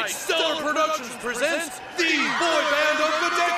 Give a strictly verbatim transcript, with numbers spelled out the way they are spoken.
tonight, Stellar Productions presents the Boy Band of the Day.